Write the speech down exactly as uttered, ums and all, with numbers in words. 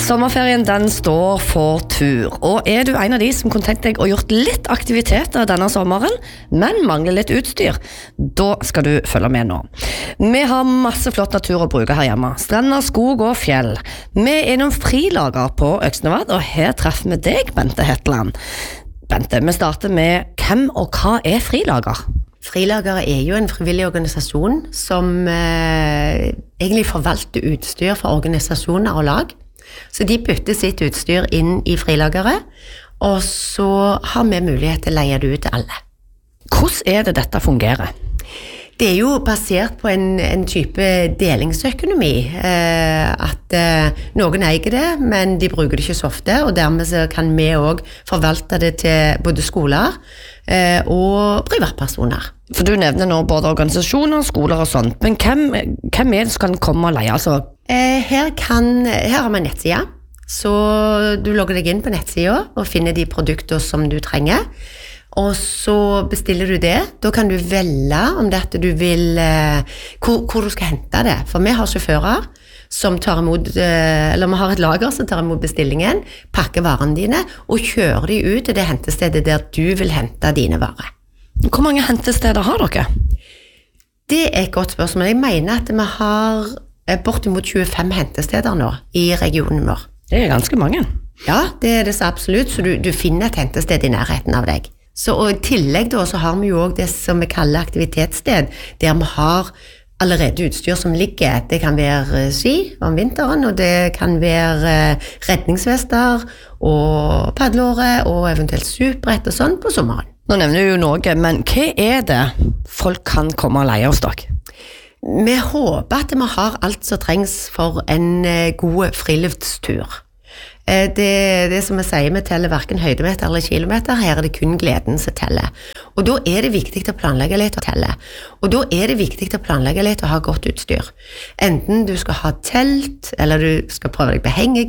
Sommerferien den står for tur, og er du en av de som kunne tenkt deg å gjort litt aktiviteter denne sommeren, men mangler litt utstyr, da skal du følge med nå. Vi har masse flott natur å bruke her hjemme, strender, skog og fjell. Vi er innom frilager på Øksnevad, og her treffer vi deg, Bente Hetland. Bente, vi starter med hvem og hva er frilager? Frilager er jo en frivillig organisasjon som eh, egentlig forvalter utstyr for organisasjoner og lag. Så de bytter sitt utstyr inn i frilageret, og så har vi mulighet til å leie det ut til alle. Hvordan er det dette fungerer? Det er jo basert på en, en type delingsøkonomi, eh, at eh, noen eier det, men de bruker det ikke så ofte, og dermed så kan vi også forvalte det til både skoler eh, og privatpersoner. For du nevner nå både organisasjoner, skoler og sånt, men hvem, hvem er det som kan komme og leie? Altså? Eh, her, kan, her har vi en nettside, så du logger deg inn på nettsida og finner de produkter som du trenger. Og så bestiller du det. Da kan du velge om det at du vil, eh, hvor, hvor du skal hente det. For vi har sjåfører som tar imot, eh, eller vi har et lager som tar imot bestillingen, pakker varene dine, og kjører de ut til det hentestedet der du vil hente dine varer. Hvor mange hentesteder har dere? Det er et godt spørsmål. Jeg mener at vi har bortimot tjuefem hentesteder nå i regionen vår. Det er ganske mange. Ja, det er det så absolutt, så du, du finner et hentested i nærheten av deg. Så og i tillegg da, så har vi jo også det som vi kaller aktivitetssted, der vi har allerede utstyr som ligger. Det kan være ski om vinteren, og det kan være redningsvester og paddelåre og eventuelt superbrett og sånn på sommeren. Nå nevner du jo noe, men hva er det folk kan komme og leie hos dere? Vi håper at vi har alt som trengs for en god friluftstur. Det, det som vi sier, vi teller hverken høydemeter eller kilometer, her er det kun gleden som teller. Og da er det viktig å planlegge litt og telle. Og da er det viktig å planlegge litt og ha godt utstyr. Enten du skal ha telt, eller du skal prøve deg på hengekøye,